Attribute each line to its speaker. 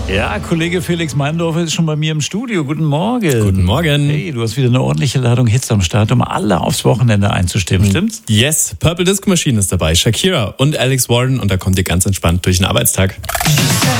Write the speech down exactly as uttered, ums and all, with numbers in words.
Speaker 1: Ja, Kollege Felix Meindorfer ist schon bei mir im Studio. Guten Morgen.
Speaker 2: Guten Morgen.
Speaker 1: Hey, du hast wieder eine ordentliche Ladung Hits am Start, um alle aufs Wochenende einzustimmen, stimmt's?
Speaker 2: Yes, Purple Disco Machine ist dabei, Shakira und Alex Warren und da kommt ihr ganz entspannt durch den Arbeitstag.